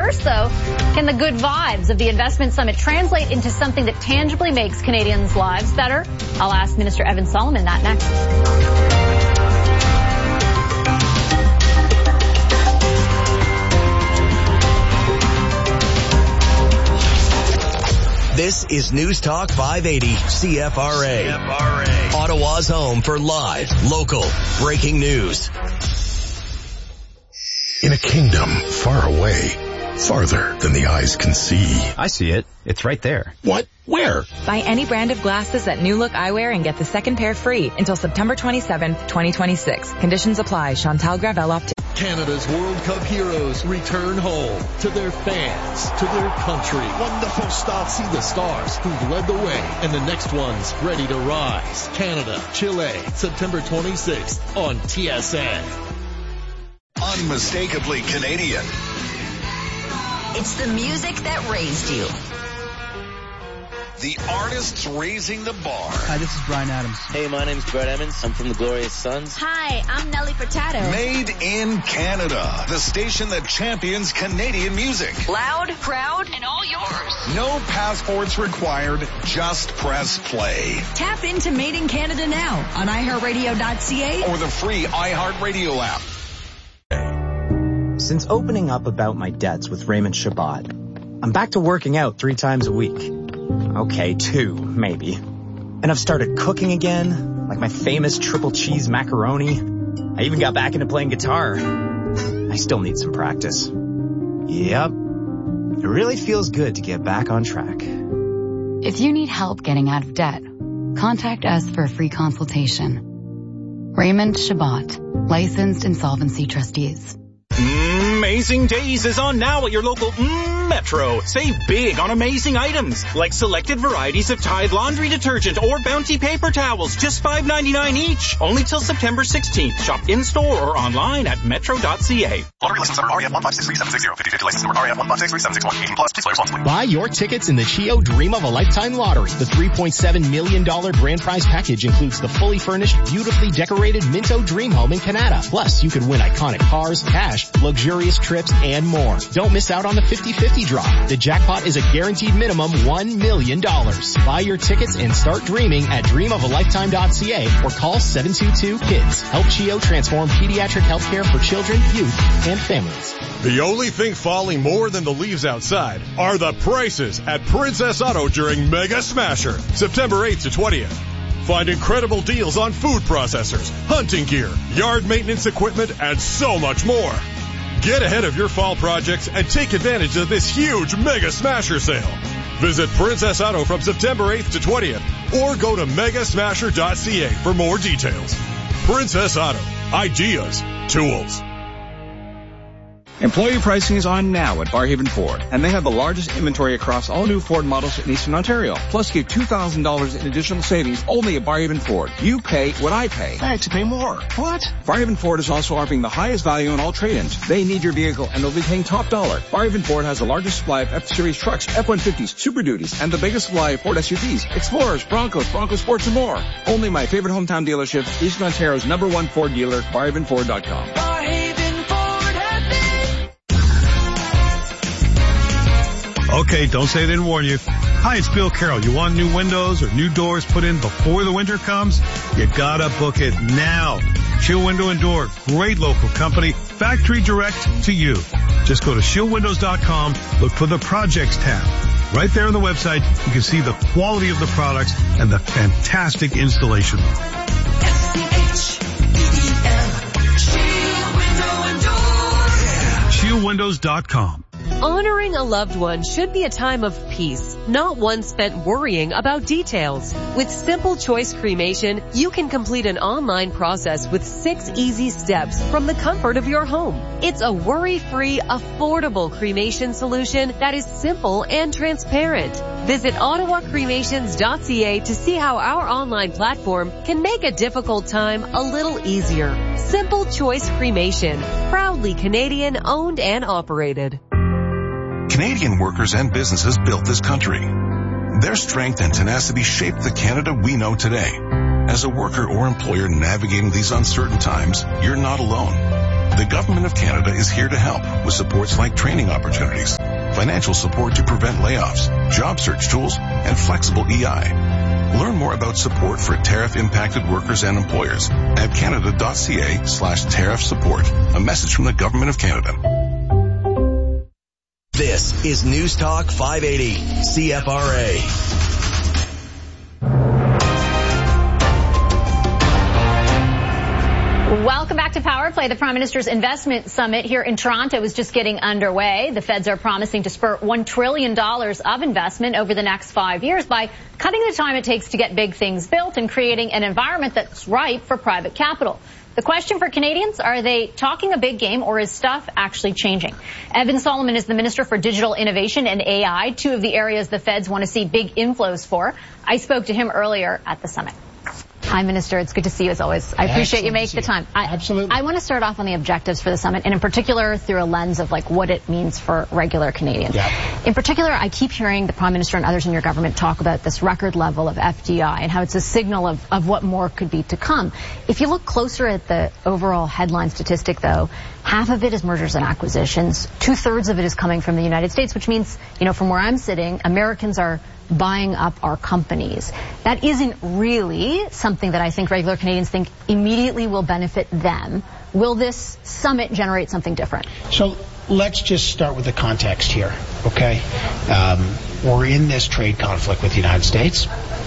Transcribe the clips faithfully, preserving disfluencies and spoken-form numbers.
First, though, can the good vibes of the investment summit translate into something that tangibly makes Canadians' lives better? I'll ask Minister Evan Solomon that next. This is News Talk five eighty C F R A. C F R A. Ottawa's home for live, local, breaking news. In a kingdom far away, farther than the eyes can see. I see it. It's right there. What? Where? Buy any brand of glasses at New Look Eyewear and get the second pair free until September twenty-seventh, twenty twenty-six. Conditions apply. Chantal Gravel Optic. Canada's World Cup heroes return home to their fans, to their country. Wonderful stuff. See the stars who've led the way and the next ones ready to rise. Canada, Chile, September twenty-sixth on T S N. Unmistakably Canadian. It's the music that raised you. The artists raising the bar. Hi, this is Bryan Adams. Hey, my name's Brett Emmons. I'm from the Glorious Sons. Hi, I'm Nelly Furtado. Made in Canada. The station that champions Canadian music. Loud, proud, and all yours. No passports required. Just press play. Tap into Made in Canada now on i heart radio dot c a or the free iHeartRadio app. Since opening up about my debts with Raymond Chabot, I'm back to working out three times a week. Okay, two, maybe. And I've started cooking again, like my famous triple cheese macaroni. I even got back into playing guitar. I still need some practice. Yep. It really feels good to get back on track. If you need help getting out of debt, contact us for a free consultation. Raymond Chabot, licensed insolvency trustees. Amazing Days is on now at your local Metro. Save big on amazing items like selected varieties of Tide laundry detergent or Bounty paper towels, just five ninety-nine each. Only till September sixteenth. Shop in-store or online at metro dot c a. Lottery license number R E F one five six three seven six zero. fifty fifty license number R E F one five six three seven six one. eighteen plus. Please play responsibly. Buy your tickets in the Chio Dream of a Lifetime Lottery. The three point seven million dollars grand prize package includes the fully furnished, beautifully decorated Minto Dream Home in Canada. Plus, you could win iconic cars, cash, luxurious trips, and more. Don't miss out on the fifty fifty draw. The jackpot is a guaranteed minimum one million dollars. Buy your tickets and start dreaming at dream of a lifetime dot c a or call seven two two KIDS. Help Chio transform pediatric healthcare for children, youth, and families. The only thing falling more than the leaves outside are the prices at Princess Auto during Mega Smasher, September eighth to twentieth. Find incredible deals on food processors, hunting gear, yard maintenance equipment, and so much more. Get ahead of your fall projects and take advantage of this huge Mega Smasher sale. Visit Princess Auto from September eighth to twentieth or go to mega smasher dot c a for more details. Princess Auto. Ideas. Tools. Employee pricing is on now at Barhaven Ford, and they have the largest inventory across all new Ford models in Eastern Ontario. Plus, get two thousand dollars in additional savings only at Barhaven Ford. You pay what I pay. I had to pay more. What? Barhaven Ford is also offering the highest value on all trade-ins. They need your vehicle, and they'll be paying top dollar. Barhaven Ford has the largest supply of F-Series trucks, F one fifties, Super Duties, and the biggest supply of Ford S U Vs, Explorers, Broncos, Bronco Sports, and more. Only my favorite hometown dealership, Eastern Ontario's number one Ford dealer, barhaven ford dot com. Okay, don't say I didn't warn you. Hi, it's Bill Carroll. You want new windows or new doors put in before the winter comes? You gotta book it now. Shield Window and Door, great local company, factory direct to you. Just go to shield windows dot com, look for the Projects tab. Right there on the website, you can see the quality of the products and the fantastic installation. S C H E E L, Shield Window and Door. Yeah. shield windows dot com. Honoring a loved one should be a time of peace, not one spent worrying about details. With Simple Choice Cremation, you can complete an online process with six easy steps from the comfort of your home. It's a worry-free, affordable cremation solution that is simple and transparent. Visit ottawa cremations dot c a to see how our online platform can make a difficult time a little easier. Simple Choice Cremation, proudly Canadian owned and operated. Canadian workers and businesses built this country. Their strength and tenacity shaped the Canada we know today. As a worker or employer navigating these uncertain times, you're not alone. The Government of Canada is here to help with supports like training opportunities, financial support to prevent layoffs, job search tools, and flexible E I. Learn more about support for tariff-impacted workers and employers at canada.ca slash tariff support. A message from the Government of Canada. This is News Talk five eighty, C F R A. Welcome back to Power Play. The Prime Minister's Investment Summit here in Toronto is just getting underway. The feds are promising to spur one trillion dollars of investment over the next five years by cutting the time it takes to get big things built and creating an environment that's ripe for private capital. The question for Canadians, are they talking a big game or is stuff actually changing? Evan Solomon is the Minister for Digital Innovation and A I, two of the areas the feds want to see big inflows for. I spoke to him earlier at the summit. Hi, Minister. It's good to see you as always. I appreciate you making the time. I, Absolutely. I want to start off on the objectives for the summit, and in particular through a lens of like what it means for regular Canadians. Yeah. In particular, I keep hearing the Prime Minister and others in your government talk about this record level of F D I and how it's a signal of, of what more could be to come. If you look closer at the overall headline statistic, though, half of it is mergers and acquisitions. Two-thirds of it is coming from the United States, which means, you know, from where I'm sitting, Americans are buying up our companies. That isn't really something that I think regular Canadians think immediately will benefit them. Will this summit generate something different? So let's just start with the context here, okay? Um, we're in this trade conflict with the United States.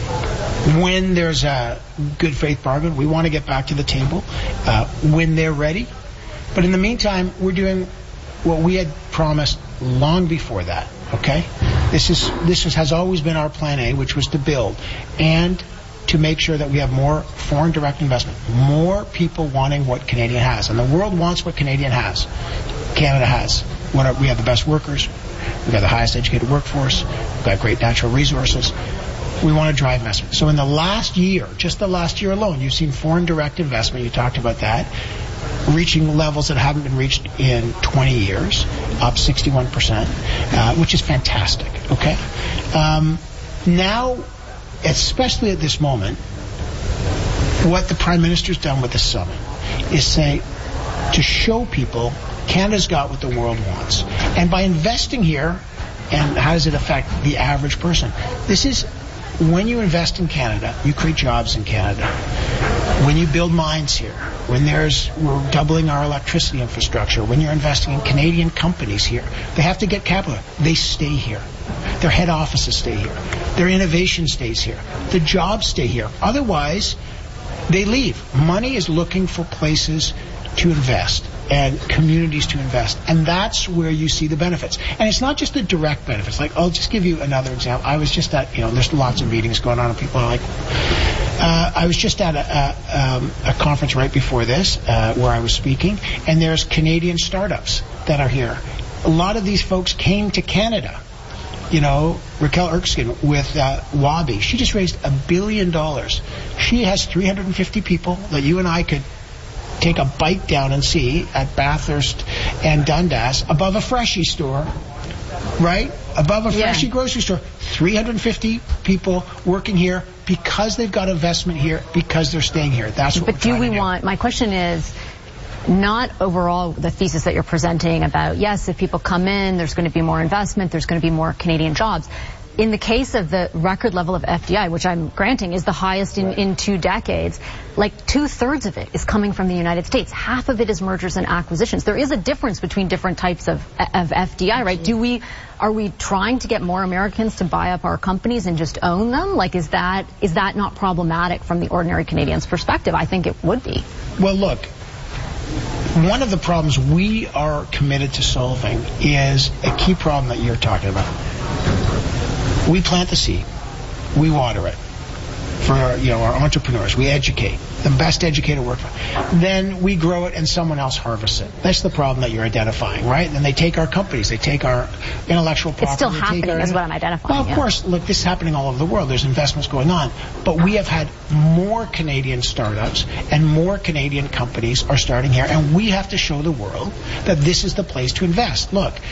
When there's a good faith bargain, we want to get back to the table uh, when they're ready. But in the meantime, we're doing what we had promised long before that, okay? This is this is, has always been our plan A, which was to build and to make sure that we have more foreign direct investment, more people wanting what Canadian has. And the world wants what Canadian has. Canada has. What are, we have the best workers. We've got the highest educated workforce. We've got great natural resources. We want to drive investment. So in the last year, just the last year alone, you've seen foreign direct investment, you talked about that, reaching levels that haven't been reached in twenty years, up sixty-one percent, uh, which is fantastic, okay? Um, now, especially at this moment, what the Prime Minister's done with the summit is say, to show people Canada's got what the world wants. And by investing here, and how does it affect the average person? This is, when you invest in Canada, you create jobs in Canada. When you build mines here, when there's, we're doubling our electricity infrastructure, when you're investing in Canadian companies here, they have to get capital. They stay here. Their head offices stay here. Their innovation stays here. The jobs stay here. Otherwise, they leave. Money is looking for places to invest and communities to invest. And that's where you see the benefits. And it's not just the direct benefits. Like, I'll just give you another example. I was just at, you know, there's lots of meetings going on and people are like, uh, I was just at a, a, um, a conference right before this uh, where I was speaking, and there's Canadian startups that are here. A lot of these folks came to Canada. You know, Raquel Erskine with uh, Wabi, she just raised a billion dollars. She has three hundred fifty people that you and I could take a bike down and see at Bathurst and Dundas above a Freshie store, right? Above a yeah. Freshie grocery store. three hundred fifty people working here because they've got investment here, because they're staying here. That's what but we're do trying we to do. want, my question is, not overall the thesis that you're presenting about, yes, if people come in, there's going to be more investment, there's going to be more Canadian jobs. In the case of the record level of F D I, which I'm granting is the highest in, in two decades, like two-thirds of it is coming from the United States. Half of it is mergers and acquisitions. There is a difference between different types of, of F D I, right? Do we, are we trying to get more Americans to buy up our companies and just own them? Like, is that, is that not problematic from the ordinary Canadian's perspective? I think it would be. Well, look, one of the problems we are committed to solving is a key problem that you're talking about. We plant the seed, we water it for, you know, our entrepreneurs. We educate the best educated workforce. Then we grow it and someone else harvests it. That's the problem that you're identifying, right? And they take our companies, they take our intellectual property. It's still happening, our, is what I'm identifying. Well, of yeah. course, look, this is happening all over the world. There's investments going on. But we have had more Canadian startups and more Canadian companies are starting here. And we have to show the world that this is the place to invest. Look,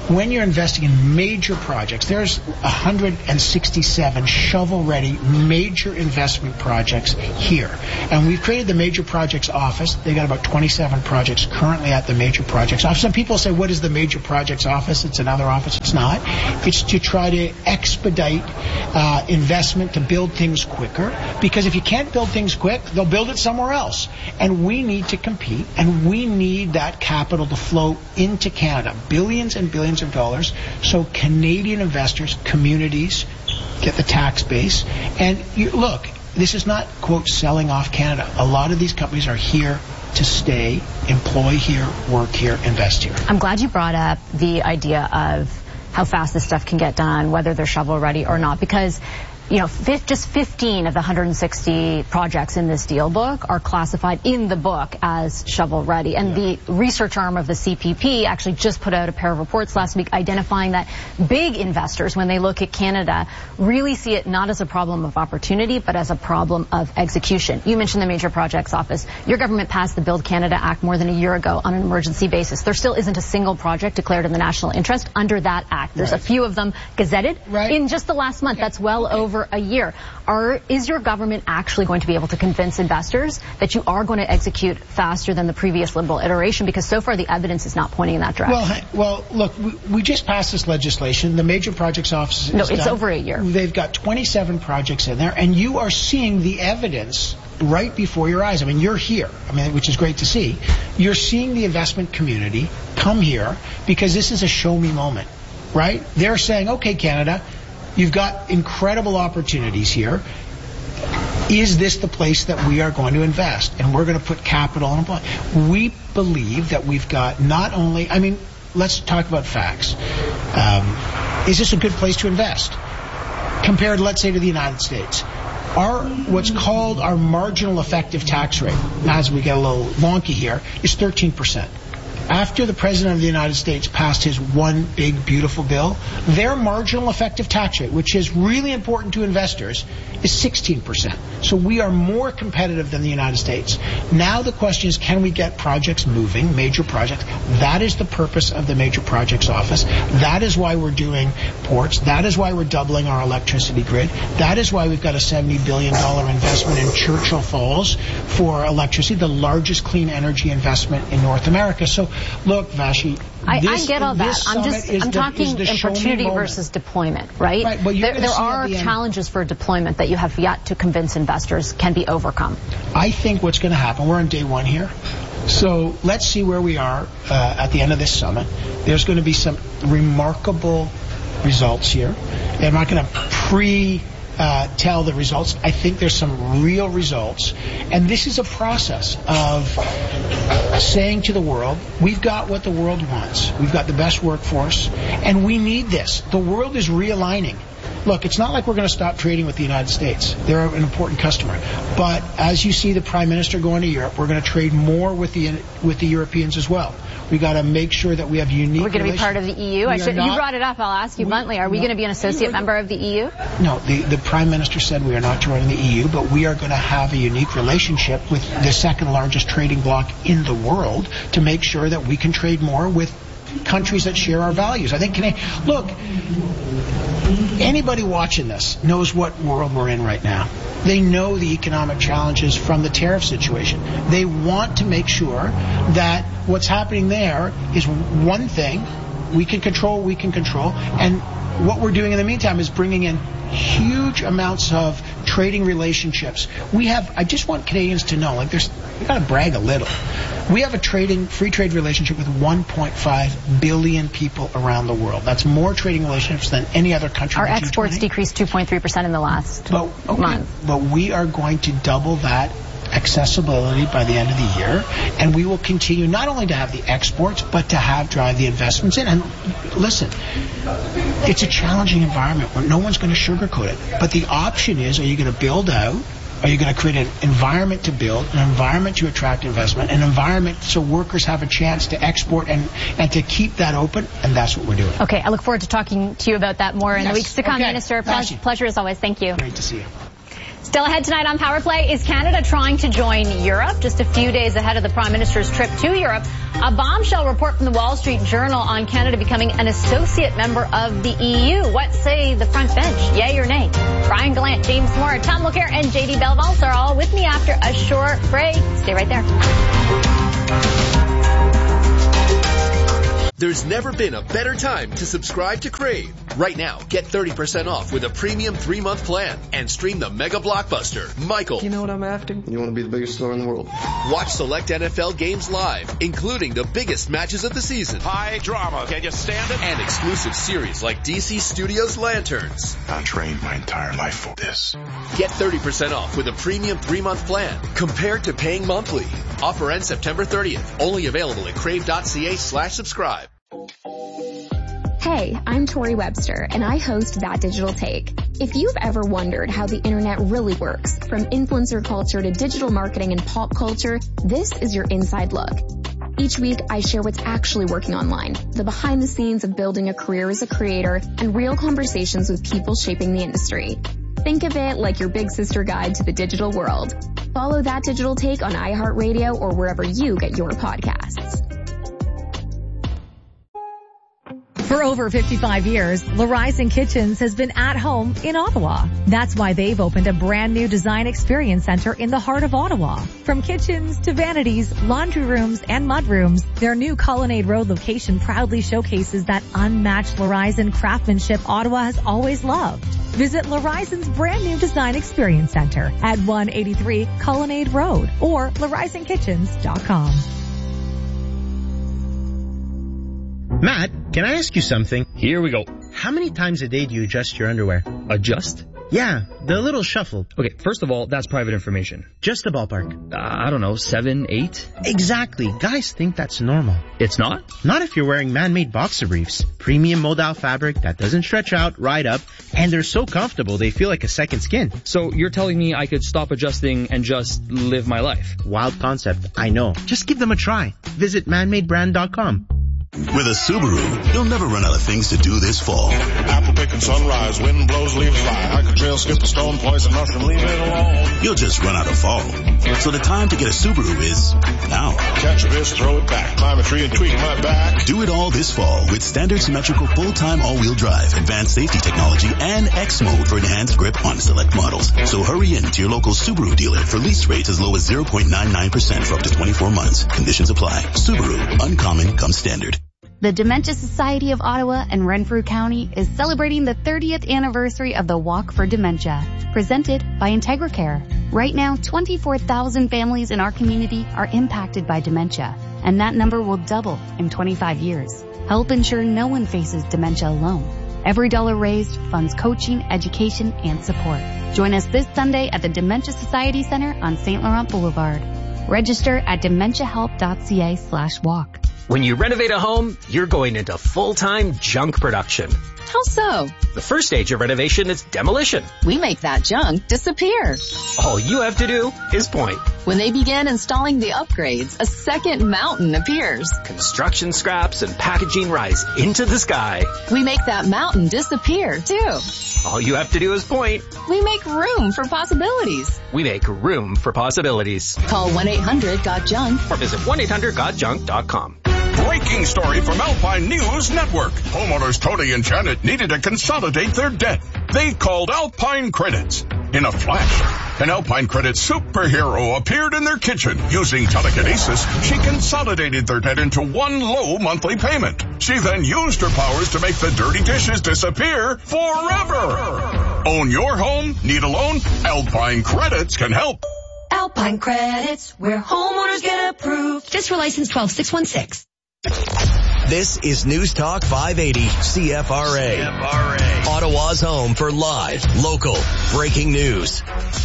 when you're investing in major projects, there's one hundred sixty-seven shovel-ready major investment projects here. And we've created the Major Projects Office. They've got about twenty-seven projects currently at the Major Projects Office. Some people say, what is the Major Projects Office? It's another office. It's not. It's to try to expedite uh, investment, to build things quicker. Because if you can't build things quick, they'll build it somewhere else. And we need to compete, and we need that capital to flow into Canada. Billions and billions of dollars, so Canadian investors, communities, get the tax base. And you, look, this is not, quote, selling off Canada. A lot of these companies are here to stay, employ here, work here, invest here. I'm glad you brought up the idea of how fast this stuff can get done, whether they're shovel ready or not, because you know, fifth, just fifteen of the one hundred sixty projects in this deal book are classified in the book as shovel ready. And yeah. the research arm of the C P P actually just put out a pair of reports last week identifying that big investors, when they look at Canada, really see it not as a problem of opportunity, but as a problem of execution. You mentioned the Major Projects Office. Your government passed the Build Canada Act more than a year ago on an emergency basis. There still isn't a single project declared in the national interest under that act. There's right. a few of them gazetted right. in just the last month. Okay. That's well okay. over a year. Are, is your government actually going to be able to convince investors that you are going to execute faster than the previous Liberal iteration? Because so far the evidence is not pointing in that direction. Well, well look, we, we just passed this legislation. The Major Projects Office is No, it's done. over a year. They've got twenty-seven projects in there, and you are seeing the evidence right before your eyes. I mean, you're here, I mean, which is great to see. You're seeing the investment community come here because this is a show me moment, right? They're saying, okay, Canada, you've got incredible opportunities here. Is this the place that we are going to invest? And we're going to put capital in play. We believe that we've got not only, I mean, let's talk about facts. Um, is this a good place to invest? Compared, let's say, to the United States. Our, what's called our marginal effective tax rate, as we get a little wonky here, is thirteen percent. After the President of the United States passed his one big beautiful bill, their marginal effective tax rate, which is really important to investors, is sixteen percent. So we are more competitive than the United States. Now the question is, can we get projects moving, major projects? That is the purpose of the Major Projects Office. That is why we're doing ports. That is why we're doubling our electricity grid. That is why we've got a seventy billion dollars investment in Churchill Falls for electricity, the largest clean energy investment in North America. So look, Vashi, I, this, I get all that. I'm just, I'm the, talking opportunity versus deployment, right? Right, well, there there are the challenges for deployment that you have yet to convince investors can be overcome. I think what's going to happen, we're on day one here. So let's see where we are uh, at the end of this summit. There's going to be some remarkable results here. I'm not going to pre- Uh, tell the results. I think there's some real results. And this is a process of saying to the world, we've got what the world wants. We've got the best workforce, and we need this. The world is realigning. Look, it's not like we're going to stop trading with the United States. They're an important customer. But as you see the Prime Minister going to Europe, we're going to trade more with the with the Europeans as well. We got to make sure that we have unique. We're going to be part of the E U. I should, you brought it up. I'll ask you we, bluntly. Are we no, going to be an associate member of the E U? No. The, the Prime Minister said we are not joining the E U, but we are going to have a unique relationship with the second largest trading bloc in the world to make sure that we can trade more with countries that share our values. I think, look, anybody watching this knows what world we're in right now. They know the economic challenges from the tariff situation. They want to make sure that what's happening there is one thing we can control, we can control, and what we're doing in the meantime is bringing in huge amounts of trading relationships. We have, I just want Canadians to know, like there's, we gotta brag a little. We have a trading, free trade relationship with one point five billion people around the world. That's more trading relationships than any other country. Our exports decreased two point three percent in the last but, okay, month. But we are going to double that accessibility by the end of the year, and we will continue not only to have the exports, but to have drive the investments in. And listen, it's a challenging environment where no one's going to sugarcoat it. But the option is, are you going to build out? Are you going to create an environment to build, an environment to attract investment, an environment so workers have a chance to export and, and to keep that open? And that's what we're doing. Okay, I look forward to talking to you about that more in yes. the weeks to come, okay. Minister. Pleasure, pleasure as always. Thank you. Great to see you. Still ahead tonight on Power Play, is Canada trying to join Europe? Just a few days ahead of the Prime Minister's trip to Europe, A bombshell report from the Wall Street Journal on Canada becoming an associate member of the E U. What say the front bench? Yay or nay? Brian Gallant, James Moore, Tom Mulcair, and J D Belvalls are all with me after a short break. Stay right there. There's never been a better time to subscribe to Crave. Right now, get thirty percent off with a premium three-month plan and stream the mega blockbuster, Michael. You know what I'm after? You want to be the biggest star in the world. Watch select N F L games live, including the biggest matches of the season. High drama. Can you stand it? And exclusive series like D C Studios' Lanterns. I trained my entire life for this. Get thirty percent off with a premium three-month plan compared to paying monthly. Offer ends September thirtieth. Only available at crave.ca slash subscribe. Hey, I'm Tori Webster, and I host That Digital Take. If you've ever wondered how the internet really works, from influencer culture to digital marketing and pop culture, this is your inside look. Each week, I share what's actually working online, the behind the scenes of building a career as a creator, and real conversations with people shaping the industry. Think of it like your big sister guide to the digital world. Follow That Digital Take on iHeartRadio or wherever you get your podcasts. For over fifty-five years, Larizon Kitchens has been at home in Ottawa. That's why they've opened a brand new design experience center in the heart of Ottawa. From kitchens to vanities, laundry rooms, and mudrooms, their new Colonnade Road location proudly showcases that unmatched Larizon craftsmanship Ottawa has always loved. Visit Larizon's brand new design experience center at one eighty-three Colonnade Road or larizon kitchens dot com. Matt, can I ask you something? Here we go. How many times a day do you adjust your underwear? Adjust? Yeah, the little shuffle. Okay, first of all, that's private information. Just a ballpark. Uh, I don't know, seven, eight? Exactly. Guys think that's normal. It's not? Not if you're wearing man-made boxer briefs. Premium modal fabric that doesn't stretch out, ride up, and they're so comfortable they feel like a second skin. So you're telling me I could stop adjusting and just live my life? Wild concept, I know. Just give them a try. Visit man made brand dot com. With a Subaru, you'll never run out of things to do this fall. Apple picking sunrise, wind blows, leaves fly. Hike a trail, skip a stone, poison mushroom, leave it alone. You'll just run out of fall. So the time to get a Subaru is now. Catch a fish, throw it back, climb a tree and tweak my back. Do it all this fall with standard symmetrical full-time all-wheel drive, advanced safety technology, and X mode for enhanced grip on select models. So hurry in to your local Subaru dealer for lease rates as low as zero point nine nine percent for up to twenty-four months. Conditions apply. Subaru, uncommon comes standard. The Dementia Society of Ottawa and Renfrew County is celebrating the thirtieth anniversary of the Walk for Dementia, presented by IntegraCare. Right now, twenty-four thousand families in our community are impacted by dementia, and that number will double in twenty-five years. Help ensure no one faces dementia alone. Every dollar raised funds coaching, education, and support. Join us this Sunday at the Dementia Society Center on Saint Laurent Boulevard. Register at dementiahelp.ca slash walk. When you renovate a home, you're going into full-time junk production. How so? The first stage of renovation is demolition. We make that junk disappear. All you have to do is point. When they begin installing the upgrades, a second mountain appears. Construction scraps and packaging rise into the sky. We make that mountain disappear, too. All you have to do is point. We make room for possibilities. We make room for possibilities. Call one eight hundred got junk or visit one eight hundred got junk dot com. Breaking story from Alpine News Network. Homeowners Tony and Janet needed to consolidate their debt. They called Alpine Credits. In a flash, an Alpine Credits superhero appeared in their kitchen. Using telekinesis, she consolidated their debt into one low monthly payment. She then used her powers to make the dirty dishes disappear forever. Own your home? Need a loan? Alpine Credits can help. Alpine Credits, where homeowners get approved. Just for license twelve six one six. This is News Talk five eighty C F R A. C F R A. Ottawa's home for live, local, breaking news.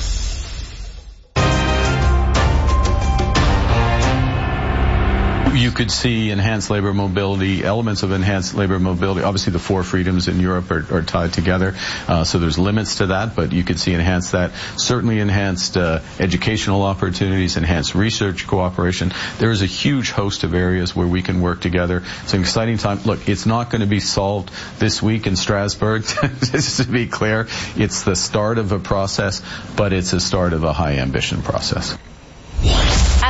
You could see enhanced labor mobility, elements of enhanced labor mobility. Obviously, the four freedoms in Europe are, are tied together, uh, so there's limits to that, but you could see enhanced that. Certainly enhanced uh, educational opportunities, enhanced research cooperation. There is a huge host of areas where we can work together. It's an exciting time. Look, it's not going to be solved this week in Strasbourg, just to be clear. It's the start of a process, but it's a start of a high ambition process. As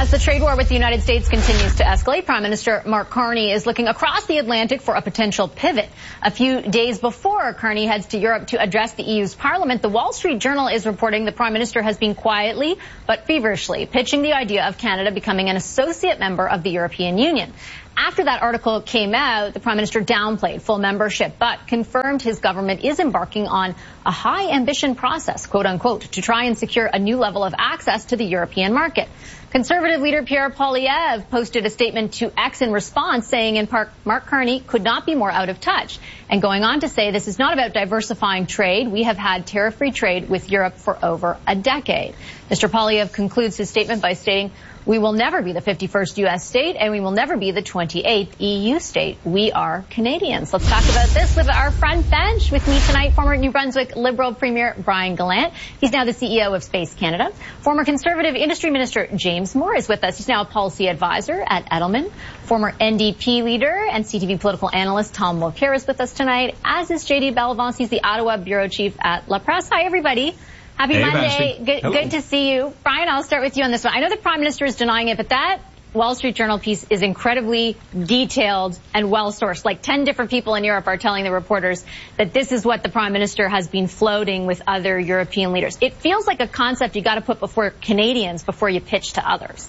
As the trade war with the United States continues to escalate, Prime Minister Mark Carney is looking across the Atlantic for a potential pivot. A few days before Carney heads to Europe to address the E U's Parliament, the Wall Street Journal is reporting the Prime Minister has been quietly but feverishly pitching the idea of Canada becoming an associate member of the European Union. After that article came out, the Prime Minister downplayed full membership, but confirmed his government is embarking on a high ambition process, quote unquote, to try and secure a new level of access to the European market. Conservative leader Pierre Poilievre posted a statement to X in response, saying in part, Mark Carney could not be more out of touch, and going on to say this is not about diversifying trade. We have had tariff-free trade with Europe for over a decade. Mister Poilievre concludes his statement by stating, we will never be the fifty-first U S state, and we will never be the twenty-eighth E U state. We are Canadians. Let's talk about this with our front bench. With me tonight, former New Brunswick Liberal Premier Brian Gallant. He's now the C E O of Space Canada. Former Conservative Industry Minister James Moore is with us. He's now a policy advisor at Edelman. Former N D P leader and C T V political analyst Tom Mulcair is with us tonight, as is J D Bellavance. He's the Ottawa bureau chief at La Presse. Hi, everybody. Happy hey, Monday. Good, good to see you. Brian, I'll start with you on this one. I know the Prime Minister is denying it, but that Wall Street Journal piece is incredibly detailed and well-sourced. Like ten different people in Europe are telling the reporters that this is what the Prime Minister has been floating with other European leaders. It feels like a concept you got to put before Canadians before you pitch to others.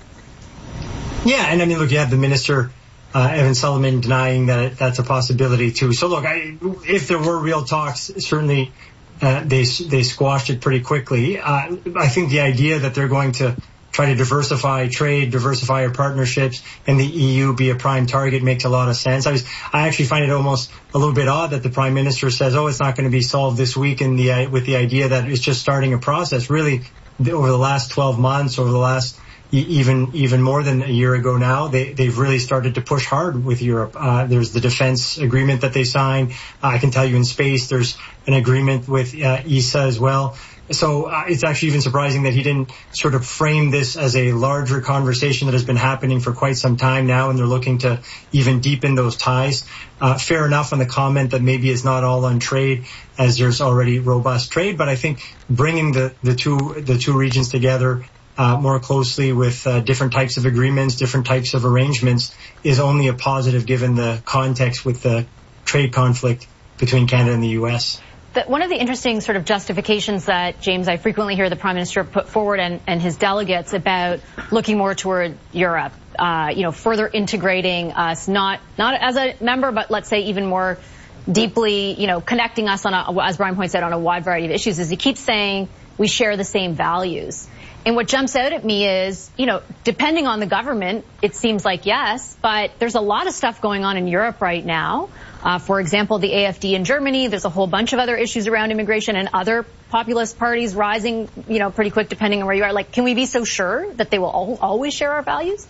Yeah, and I mean, look, you have the Minister, uh, Evan Sullivan, denying that that's a possibility too. So look, I, if there were real talks, certainly Uh, they they squashed it pretty quickly. Uh, I think the idea that they're going to try to diversify trade, diversify our partnerships, and the E U be a prime target makes a lot of sense. I was I actually find it almost a little bit odd that the Prime Minister says, "Oh, it's not going to be solved this week," and the with the idea that it's just starting a process. Really, over the last twelve months, over the last even even more than a year ago now, they, they've really started to push hard with Europe. Uh, there's the defense agreement that they signed. Uh, I can tell you in space, there's an agreement with uh, E S A as well. So uh, it's actually even surprising that he didn't sort of frame this as a larger conversation that has been happening for quite some time now, and they're looking to even deepen those ties. Uh, fair enough on the comment that maybe it's not all on trade, as there's already robust trade, but I think bringing the, the two the two regions together Uh, more closely with uh, different types of agreements, different types of arrangements is only a positive given the context with the trade conflict between Canada and the U S. But one of the interesting sort of justifications that, James, I frequently hear the Prime Minister put forward and, and his delegates about looking more toward Europe, uh, you know, further integrating us, not not as a member, but let's say even more deeply, you know, connecting us on, a, as Brian points out, on a wide variety of issues, is he keeps saying we share the same values. And what jumps out at me is, you know, depending on the government, it seems like yes, but there's a lot of stuff going on in Europe right now. Uh, for example, the A F D in Germany, there's a whole bunch of other issues around immigration and other populist parties rising, you know, pretty quick depending on where you are. Like, can we be so sure that they will all, always share our values?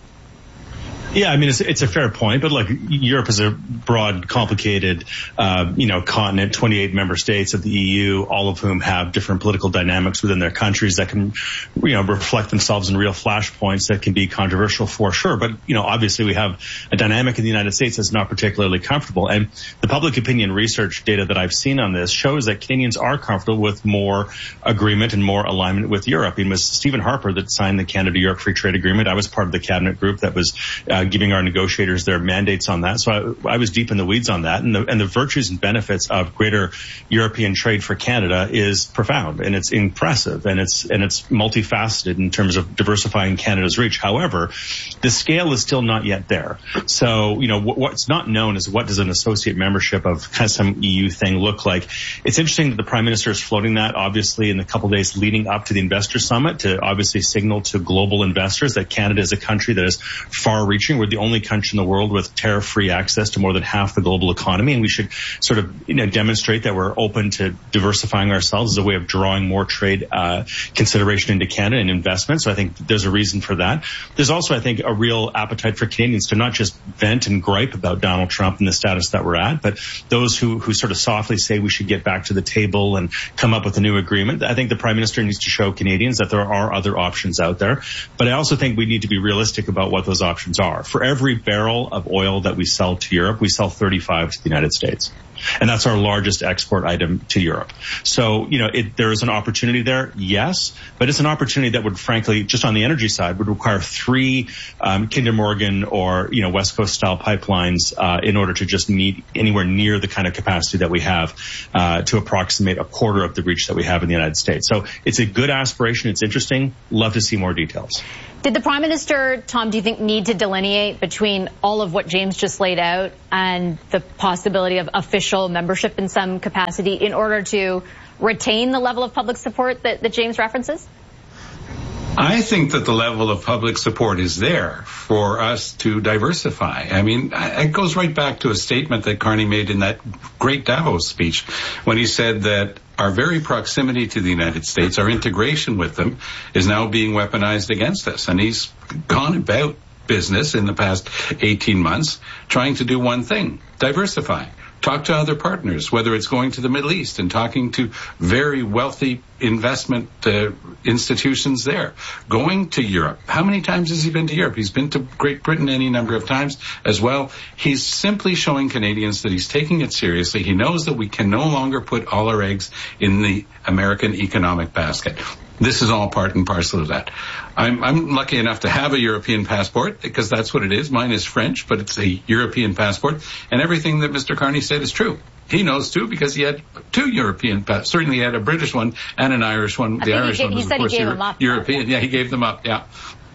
Yeah, I mean, it's, it's a fair point, but look, Europe is a broad, complicated, uh, you know, continent, twenty-eight member states of the E U, all of whom have different political dynamics within their countries that can, you know, reflect themselves in real flashpoints that can be controversial for sure. But, you know, obviously we have a dynamic in the United States that's not particularly comfortable. And the public opinion research data that I've seen on this shows that Canadians are comfortable with more agreement and more alignment with Europe. It was Stephen Harper that signed the Canada-Europe Free Trade Agreement. I was part of the cabinet group that was uh, giving our negotiators their mandates on that. So I, I was deep in the weeds on that. And the, and the virtues and benefits of greater European trade for Canada is profound, and it's impressive, and it's and it's multifaceted in terms of diversifying Canada's reach. However, the scale is still not yet there. So, you know, what, what's not known is what does an associate membership of kind of some E U thing look like. It's interesting that the Prime Minister is floating that, obviously, in the couple of days leading up to the Investor Summit, to obviously signal to global investors that Canada is a country that is far-reaching. We're the only country in the world with tariff-free access to more than half the global economy, and we should sort of, you know, demonstrate that we're open to diversifying ourselves as a way of drawing more trade uh, consideration into Canada and investment. So I think there's a reason for that. There's also, I think, a real appetite for Canadians to not just vent and gripe about Donald Trump and the status that we're at, but those who, who sort of softly say we should get back to the table and come up with a new agreement. I think the Prime Minister needs to show Canadians that there are other options out there. But I also think we need to be realistic about what those options are. For every barrel of oil that we sell to Europe, we sell thirty-five to the United States. And that's our largest export item to Europe. So, you know, it, there is an opportunity there, yes, but it's an opportunity that would, frankly, just on the energy side, would require three um, Kinder Morgan or, you know, West Coast style pipelines uh, in order to just meet anywhere near the kind of capacity that we have uh, to approximate a quarter of the reach that we have in the United States. So it's a good aspiration. It's interesting. Love to see more details. Did the Prime Minister, Tom, do you think, need to delineate between all of what James just laid out and the possibility of official membership in some capacity in order to retain the level of public support that, that James references? I think that the level of public support is there for us to diversify. I mean, it goes right back to a statement that Carney made in that great Davos speech when he said that our very proximity to the United States, our integration with them, is now being weaponized against us. And he's gone about business in the past eighteen months trying to do one thing, diversify. Talk to other partners, whether it's going to the Middle East and talking to very wealthy investment uh, institutions there. Going to Europe. How many times has he been to Europe? He's been to Great Britain any number of times as well. He's simply showing Canadians that he's taking it seriously. He knows that we can no longer put all our eggs in the American economic basket. This is all part and parcel of that. I'm, I'm lucky enough to have a European passport because that's what it is. Mine is French, but it's a European passport. And everything that Mister Carney said is true. He knows too because he had two European passports. Certainly he had a British one and an Irish one. I the think Irish he, one he was, said of course, he gave Euro- them up. European. Yeah, he gave them up. Yeah.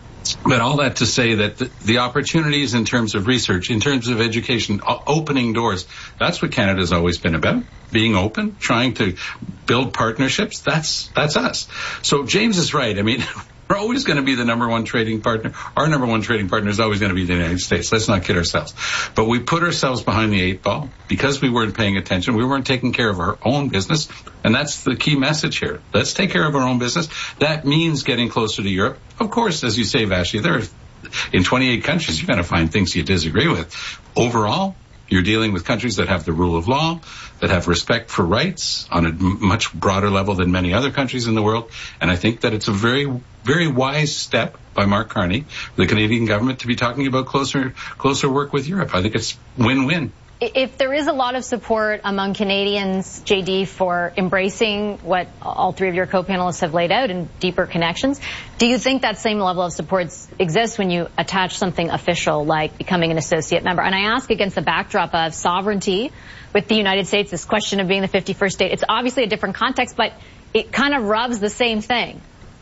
But all that to say that the, the opportunities in terms of research, in terms of education, o- opening doors, that's what Canada's always been about. Being open, trying to build partnerships, that's that's us. So James is right. I mean, we're always going to be the number one trading partner. Our number one trading partner is always going to be the United States. Let's not kid ourselves. But we put ourselves behind the eight ball because we weren't paying attention. We weren't taking care of our own business. And that's the key message here. Let's take care of our own business. That means getting closer to Europe. Of course, as you say, Vashti, there are, in twenty-eight countries, you're going to find things you disagree with. Overall, you're dealing with countries that have the rule of law, that have respect for rights on a much broader level than many other countries in the world. And I think that it's a very, very wise step by Mark Carney, the Canadian government, to be talking about closer, closer work with Europe. I think it's win-win. If there is a lot of support among Canadians, J D, for embracing what all three of your co-panelists have laid out in deeper connections, do you think that same level of support exists when you attach something official like becoming an associate member? And I ask against the backdrop of sovereignty with the United States, this question of being the fifty-first state. It's obviously a different context, but it kind of rubs the same thing.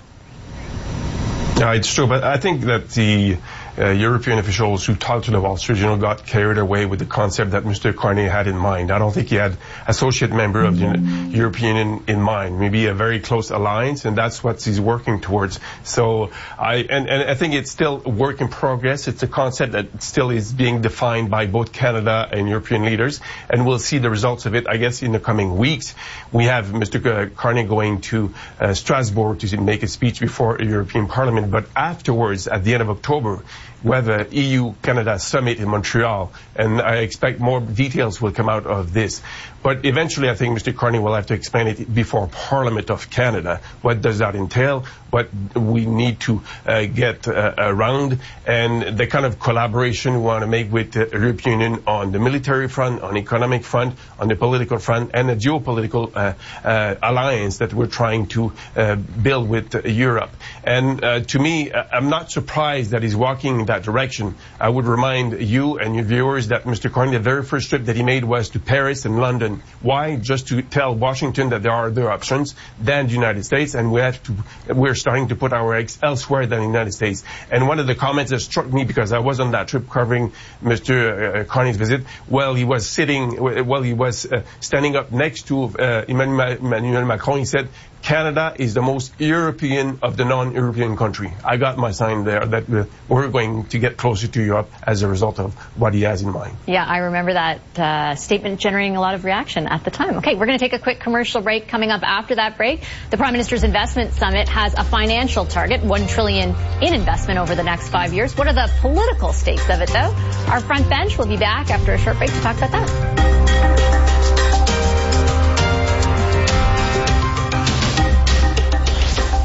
Yeah, it's true, but I think that the uh, European officials who talked to the Wall Street Journal got carried away with the concept that Mister Carney had in mind. I don't think he had associate member of the European in, in mind. Maybe a very close alliance, and that's what he's working towards. So I and, and I think it's still a work in progress. It's a concept that still is being defined by both Canada and European leaders, and we'll see the results of it, I guess, in the coming weeks. We have Mister Carney going to uh, Strasbourg to make a speech before a European Parliament, but afterwards, at the end of October, we have a E U-Canada summit in Montreal, and I expect more details will come out of this. But eventually, I think Mister Carney will have to explain it before Parliament of Canada. What does that entail? What we need to uh, get uh, around, and the kind of collaboration we want to make with the European Union on the military front, on economic front, on the political front, and the geopolitical uh, uh, alliance that we're trying to uh, build with uh, Europe. And uh, to me, I'm not surprised that he's walking in that direction. I would remind you and your viewers that Mister Carney, the very first trip that he made was to Paris and London. Why? Just to tell Washington that there are other options than the United States, and we have to, we're starting to put our eggs elsewhere than the United States. And one of the comments that struck me, because I was on that trip covering Mister Carney's visit, well, he was sitting, well, he was uh, standing up next to uh, Emmanuel Macron. He said, Canada is the most European of the non-European country. I got my sign there that we're going to get closer to Europe as a result of what he has in mind. Yeah, I remember that uh, statement generating a lot of reaction at the time. Okay, we're going to take a quick commercial break. Coming up after that break, the Prime Minister's Investment Summit has a financial target, one trillion dollars in investment over the next five years. What are the political stakes of it, though? Our front bench will be back after a short break to talk about that.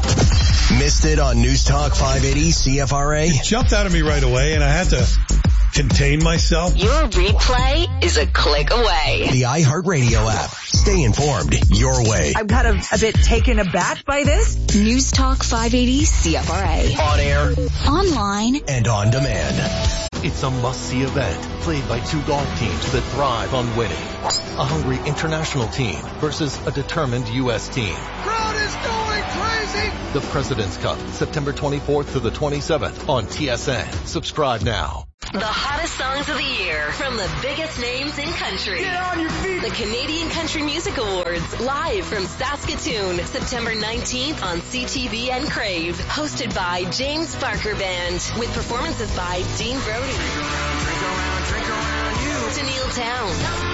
Missed it on News Talk five eighty C F R A? It jumped out at me right away, and I had to contain myself? Your replay is a click away. The iHeartRadio app. Stay informed your way. I'm kind of a bit taken aback by this. News Talk five eighty C F R A. On air, online, and on demand. It's a must-see event played by two golf teams that thrive on winning. A hungry international team versus a determined U S team. Crowd is going crazy! The President's Cup, September twenty-fourth to the twenty-seventh on T S N. Subscribe now. The hottest songs of the year from the biggest names in country. Get on your feet! The Canadian Country Music Awards, live from Saskatoon, September nineteenth on C T V and Crave. Hosted by James Barker Band, with performances by Dean Brody, Drink around, drink around, drink around you. Tenille Town,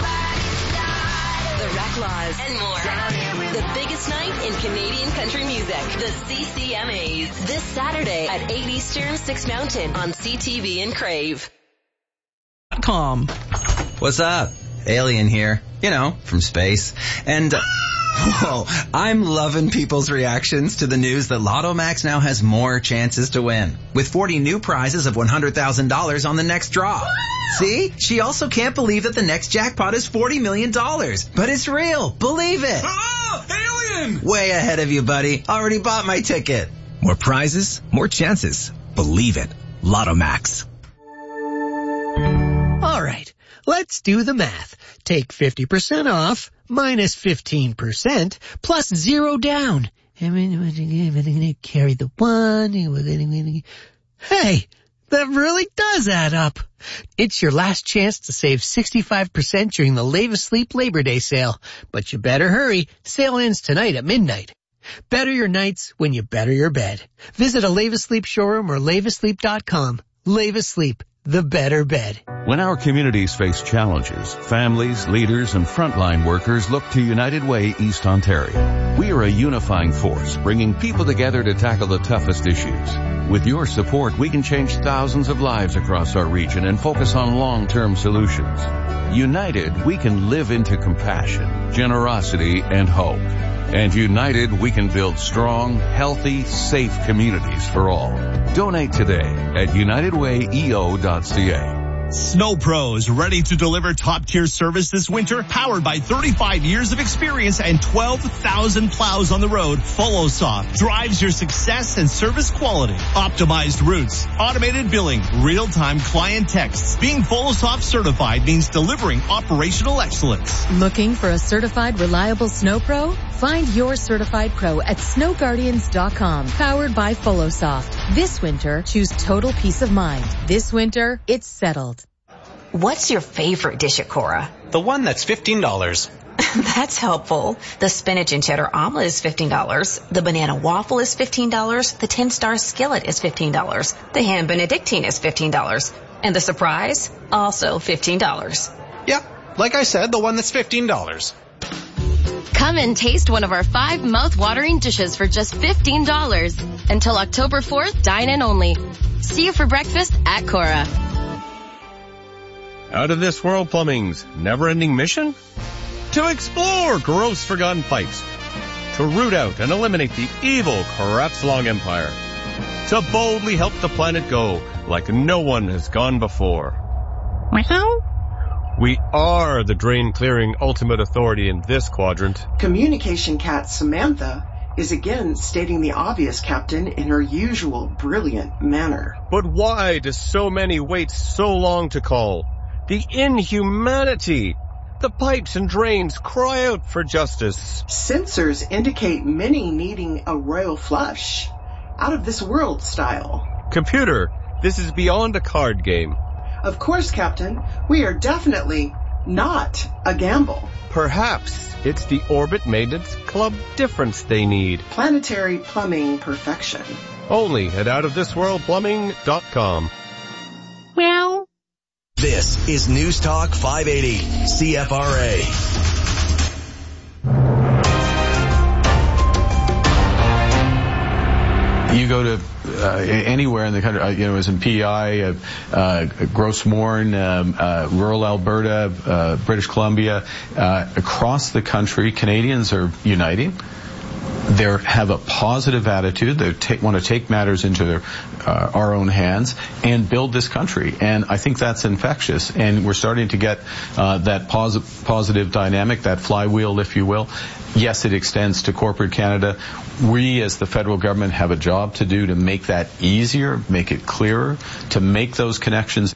The Reclaws, and more. The biggest night in Canadian country music, the C C M As. This Saturday at eight Eastern, six Mountain on C T V and Crave. Com. What's up? Alien here. You know, from space. And, uh, whoa, I'm loving people's reactions to the news that Lotto Max now has more chances to win. With forty new prizes of one hundred thousand dollars on the next draw. See? She also can't believe that the next jackpot is forty million dollars. But it's real. Believe it. Ah! Alien! Way ahead of you, buddy. Already bought my ticket. More prizes, more chances. Believe it. Lotto Max. All right, let's do the math. Take fifty percent off, minus fifteen percent, plus zero down. I'm going to carry the one. Hey, that really does add up. It's your last chance to save sixty-five percent during the Lave Asleep Labor Day sale. But you better hurry. Sale ends tonight at midnight. Better your nights when you better your bed. Visit a Lave Asleep showroom or lave asleep dot com. Lave Asleep, the better bed. When our communities face challenges, families, leaders, and frontline workers look to United Way East Ontario. We are a unifying force, bringing people together to tackle the toughest issues. With your support, we can change thousands of lives across our region and focus on long-term solutions. United, we can live into compassion, generosity, and hope. And united, we can build strong, healthy, safe communities for all. Donate today at united way e o dot c a. Snow Pros, ready to deliver top-tier service this winter, powered by thirty-five years of experience and twelve thousand plows on the road. FoloSoft drives your success and service quality. Optimized routes, automated billing, real-time client texts. Being FoloSoft certified means delivering operational excellence. Looking for a certified reliable Snow Pro? Find your certified pro at snow guardians dot com. Powered by FoloSoft. This winter, choose total peace of mind. This winter, it's settled. What's your favorite dish at Cora? The one that's fifteen dollars. That's helpful. The spinach and cheddar omelet is fifteen dollars. The banana waffle is fifteen dollars. The ten-star skillet is fifteen dollars. The ham benedictine is fifteen dollars. And the surprise? Also fifteen dollars. Yep, like I said, the one that's fifteen dollars. Come and taste one of our five mouth-watering dishes for just fifteen dollars. Until October fourth, dine in only. See you for breakfast at Cora. Out of This World Plumbing's never-ending mission? To explore gross forgotten pipes. To root out and eliminate the evil Kratzlong Empire. To boldly help the planet go like no one has gone before. We are the drain-clearing ultimate authority in this quadrant. Communication cat Samantha is again stating the obvious, Captain, in her usual brilliant manner. But why do so many wait so long to call? The inhumanity! The pipes and drains cry out for justice. Sensors indicate many needing a royal flush. Out of this world style. Computer, this is beyond a card game. Of course, Captain. We are definitely not a gamble. Perhaps it's the Orbit Maintenance Club difference they need. Planetary plumbing perfection. Only at out of this world plumbing dot com. Well. This is News Talk five eighty C F R A. You go to uh, anywhere in the country, uh, you know, as in P I, uh, uh, Gros Morne, um, uh, rural Alberta, uh, British Columbia, uh, across the country, Canadians are uniting. they have a positive attitude. They take, want to take matters into their, uh, our own hands and build this country. And I think that's infectious. And we're starting to get uh, that posi- positive dynamic, that flywheel, if you will. Yes, it extends to corporate Canada. We, as the federal government, have a job to do to make that easier, make it clearer, to make those connections.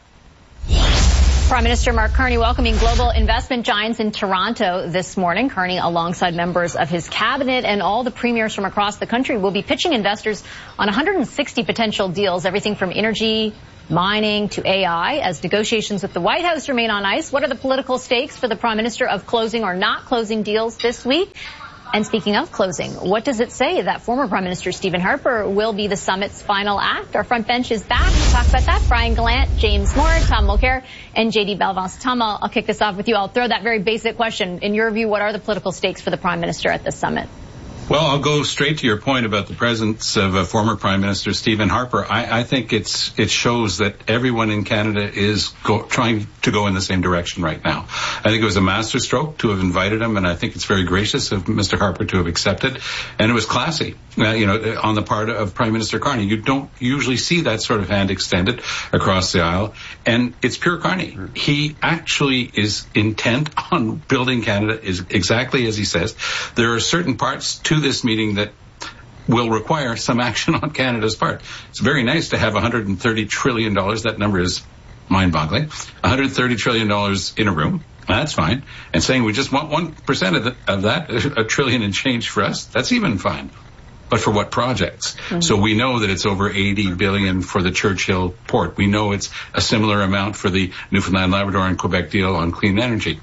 Prime Minister Mark Carney welcoming global investment giants in Toronto this morning. Carney, alongside members of his cabinet and all the premiers from across the country, will be pitching investors on one hundred sixty potential deals, everything from energy, mining to A I. As negotiations with the White House remain on ice, what are the political stakes for the Prime Minister of closing or not closing deals this week? And speaking of closing, what does it say that former Prime Minister Stephen Harper will be the summit's final act? Our front bench is back to talk about that. Brian Gallant, James Moore, Tom Mulcair, and J D Belvance. Tom, I'll, I'll kick this off with you. I'll throw that very basic question. In your view, what are the political stakes for the Prime Minister at this summit? Well, I'll go straight to your point about the presence of a former Prime Minister, Stephen Harper. I, I think it's it shows that everyone in Canada is go, trying to go in the same direction right now. I think it was a masterstroke to have invited him, and I think it's very gracious of Mister Harper to have accepted. And it was classy, uh, you know, on the part of Prime Minister Carney. You don't usually see that sort of hand extended across the aisle, and it's pure Carney. He actually is intent on building Canada, is exactly as he says. There are certain parts to this meeting that will require some action on Canada's part. It's very nice to have one hundred thirty trillion dollars. That number is mind-boggling. one hundred thirty trillion dollars in a room. That's fine. And saying we just want one percent of, the, of that, a trillion and change for us, that's even fine. But for what projects? Mm-hmm. So we know that it's over eighty billion dollars for the Churchill port. We know it's a similar amount for the Newfoundland, Labrador, and Quebec deal on clean energy.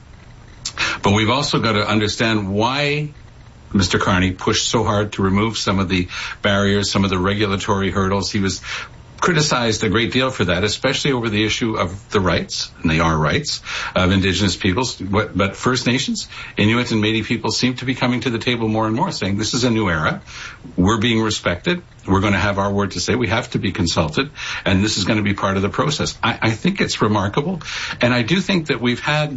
But we've also got to understand why Mister Carney pushed so hard to remove some of the barriers, some of the regulatory hurdles. He was criticized a great deal for that, especially over the issue of the rights, and they are rights, of Indigenous peoples. But First Nations, Inuit and Métis people seem to be coming to the table more and more, saying this is a new era. We're being respected. We're going to have our word to say. We have to be consulted, and this is going to be part of the process. I, I think it's remarkable, and I do think that we've had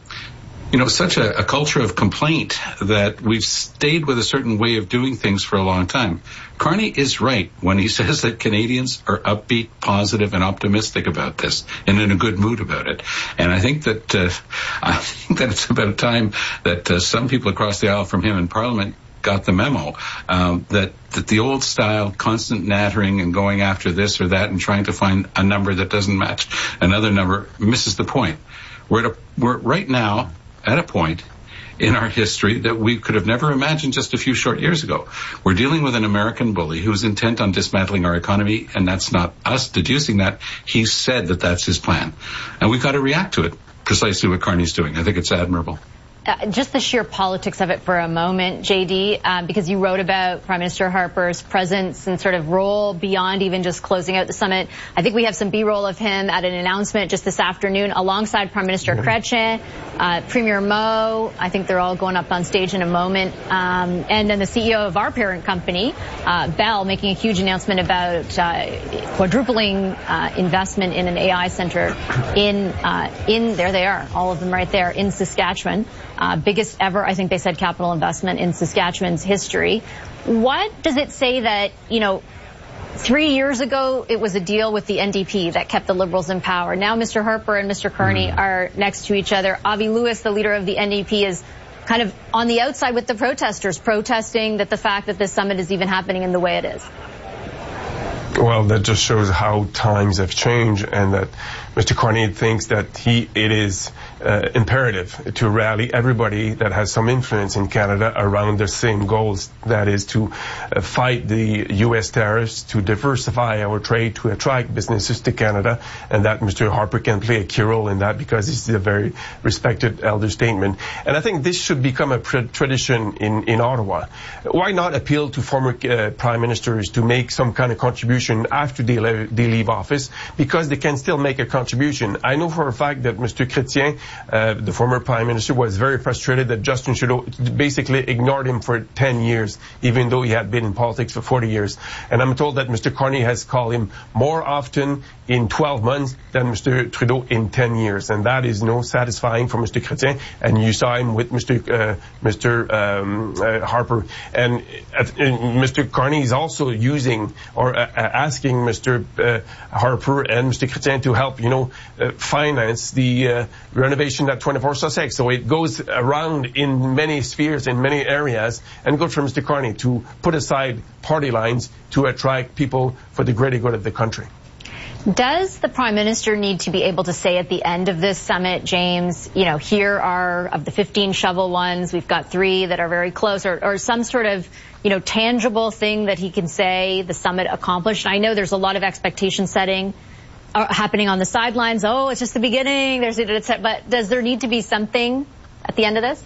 you know, such a, a culture of complaint that we've stayed with a certain way of doing things for a long time. Carney is right when he says that Canadians are upbeat, positive, and optimistic about this, and in a good mood about it. And I think that uh, I think that it's about time that uh, some people across the aisle from him in Parliament got the memo um, that that the old style, constant nattering and going after this or that and trying to find a number that doesn't match another number misses the point. We're at a, we're right now at a point in our history that we could have never imagined just a few short years ago. We're dealing with an American bully who's intent on dismantling our economy, and that's not us deducing that. He said that that's his plan. And we've got to react to it, precisely what Carney's doing. I think it's admirable. Uh, just the sheer politics of it for a moment, J D, um, because you wrote about Prime Minister Harper's presence and sort of role beyond even just closing out the summit. I think we have some B-roll of him at an announcement just this afternoon alongside Prime Minister Chrétien, uh, Premier Mo. I think they're all going up on stage in a moment. Um, and then the C E O of our parent company, uh, Bell, making a huge announcement about uh, quadrupling uh, investment in an A I center in, uh, in, there they are, all of them right there, in Saskatchewan. Uh, biggest ever, I think they said, capital investment in Saskatchewan's history. What does it say that, you know, three years ago it was a deal with the N D P that kept the Liberals in power. Now Mister Harper and Mister Carney mm. are next to each other. Avi Lewis, the leader of the N D P, is kind of on the outside with the protesters, protesting that the fact that this summit is even happening in the way it is. Well, that just shows how times have changed, and that Mister Carney thinks that he it is uh, imperative to rally everybody that has some influence in Canada around the same goals. That is to uh, fight the U S tariffs, to diversify our trade, to attract businesses to Canada, and that Mister Harper can play a key role in that because he's a very respected elder statesman. And I think this should become a pre- tradition in, in Ottawa. Why not appeal to former uh, prime ministers to make some kind of contribution after they, le- they leave office, because they can still make a contribution. I know for a fact that Mister Chrétien, uh, the former prime minister, was very frustrated that Justin Trudeau basically ignored him for ten years, even though he had been in politics for forty years. And I'm told that Mister Carney has called him more often in twelve months than Mister Trudeau in ten years. And that is no satisfying for Mister Chrétien. And you saw him with Mister Uh, Mister Um, uh, Harper. And uh, Mister Carney is also using or uh, asking Mister Uh, Harper and Mister Chrétien to help, you know, uh, finance the uh, renovation at twenty-four Sussex. So it goes around in many spheres, in many areas, and good for Mister Carney to put aside party lines to attract people for the greater good of the country. Does the Prime Minister need to be able to say at the end of this summit, James, you know, here are, of the fifteen shovel ones, we've got three that are very close, or, or some sort of, you know, tangible thing that he can say the summit accomplished? I know there's a lot of expectation setting uh, happening on the sidelines. Oh, it's just the beginning. There's, but does there need to be something at the end of this?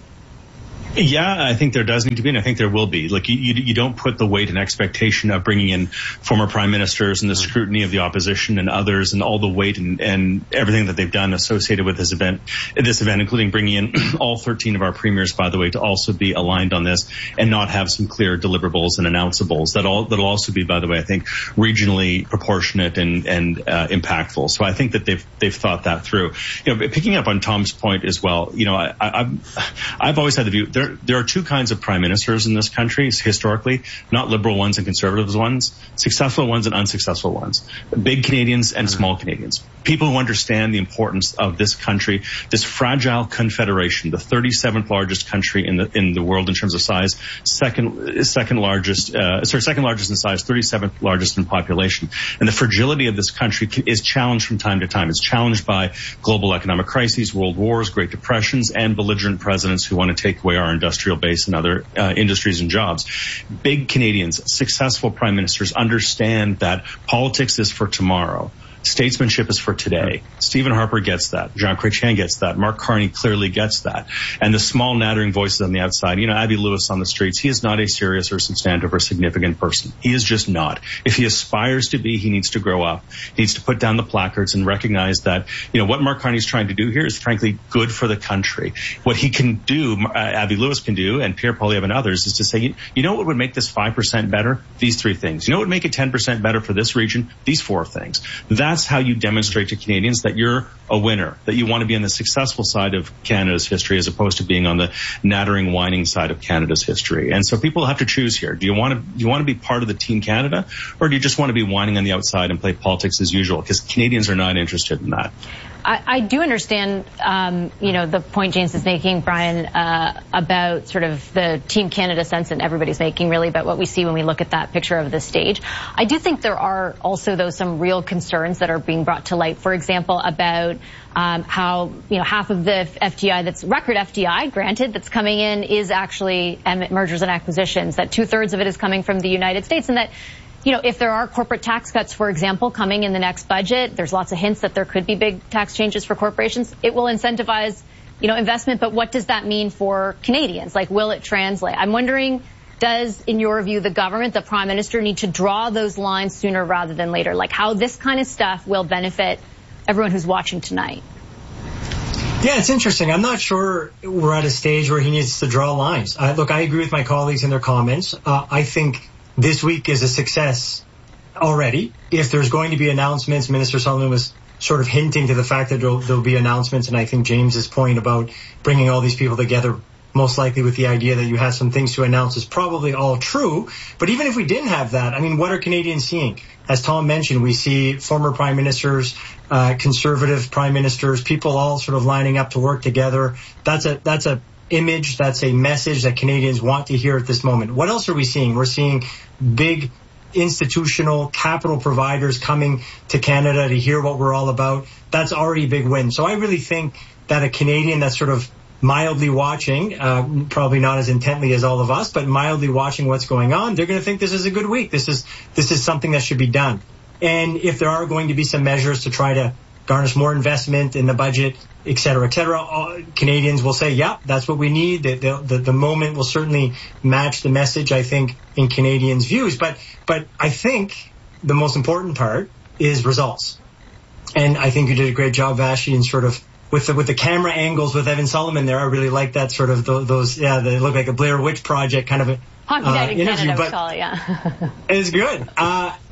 Yeah, I think there does need to be, and I think there will be. Like, you, you, you don't put the weight and expectation of bringing in former prime ministers and the scrutiny of the opposition and others and all the weight and, and everything that they've done associated with this event, this event, including bringing in all thirteen of our premiers, by the way, to also be aligned on this and not have some clear deliverables and announceables. That all, that'll also be, by the way, I think, regionally proportionate and, and uh, impactful. So I think that they've, they've thought that through. You know, picking up on Tom's point as well, you know, I, I, I've, I've always had the view, There, there are two kinds of prime ministers in this country, historically, not liberal ones and conservative ones, successful ones and unsuccessful ones, big Canadians and small Canadians. People who understand the importance of this country, this fragile confederation, the thirty-seventh largest country in the in the world in terms of size, second second largest, uh, sorry, second largest in size, thirty-seventh largest in population. And the fragility of this country is challenged from time to time. It's challenged by global economic crises, world wars, Great Depressions, and belligerent presidents who want to take away our industrial base and other uh, industries and jobs. Big Canadians, successful prime ministers understand that politics is for tomorrow. Statesmanship is for today. Stephen Harper gets that. Jean Chrétien gets that. Mark Carney clearly gets that. And the small nattering voices on the outside, you know, Abby Lewis on the streets, he is not a serious or substantive or significant person. He is just not. If he aspires to be, he needs to grow up. He needs to put down the placards and recognize that, you know, what Mark Carney is trying to do here is frankly good for the country. What he can do, uh, Abby Lewis can do, and Pierre Poilievre and others, is to say, you, you know what would make this five percent better? These three things. You know what would make it ten percent better for this region? These four things. That That's how you demonstrate to Canadians that you're a winner, that you want to be on the successful side of Canada's history as opposed to being on the nattering, whining side of Canada's history. And so people have to choose here. Do you want to, do you want to be part of the Team Canada, or do you just want to be whining on the outside and play politics as usual? Because Canadians are not interested in that. I, I do understand, um, you know, the point James is making, Brian, uh, about sort of the Team Canada sense that everybody's making, really, about what we see when we look at that picture of the stage. I do think there are also, though, some real concerns that are being brought to light. For example, about um, how, you know, half of the F D I that's record F D I, granted, that's coming in is actually mergers and acquisitions, that two-thirds of it is coming from the United States, and that, you know, if there are corporate tax cuts, for example, coming in the next budget, there's lots of hints that there could be big tax changes for corporations. It will incentivize, you know, investment, but what does that mean for Canadians? Like, will it translate? I'm wondering, does, in your view, the government, the Prime Minister, need to draw those lines sooner rather than later? Like, how this kind of stuff will benefit everyone who's watching tonight? Yeah, it's interesting. I'm not sure we're at a stage where he needs to draw lines. Uh, look, I agree with my colleagues in their comments. Uh, I think this week is a success already. If there's going to be announcements, Minister Sullivan was sort of hinting to the fact that there'll, there'll be announcements, and I think James's point about bringing all these people together, most likely with the idea that you have some things to announce, is probably all true. But even if we didn't have that, I mean, what are Canadians seeing? As Tom mentioned, we see former prime ministers, uh, conservative prime ministers, people all sort of lining up to work together. That's a, that's a image, that's a message that Canadians want to hear at this moment. What else are we seeing? We're seeing big institutional capital providers coming to Canada to hear what we're all about. That's already a big win. So I really think that a Canadian that's sort of mildly watching, uh, probably not as intently as all of us, but mildly watching what's going on, they're going to think this is a good week. This is, this is something that should be done. And if there are going to be some measures to try to garnish more investment in the budget, et cetera, et cetera, all Canadians will say, yeah, that's what we need. The, the, the, the moment will certainly match the message, I think, in Canadians' views. But, but I think the most important part is results. And I think you did a great job, Vashi, in sort of with the, with the camera angles with Evan Solomon there. I really like that sort of those, those yeah, they look like a Blair Witch Project kind of a Hockey Night uh, in interview. Canada, but we call it, yeah. It's good. Uh,